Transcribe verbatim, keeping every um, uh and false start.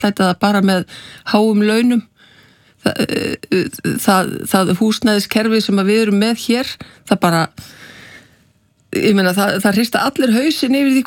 réttlæta það bara með háum launum. Það, það, það húsnæðiskerfi sem við erum með hér, það bara, ég meina, það, það hrista allir hausinn yfir því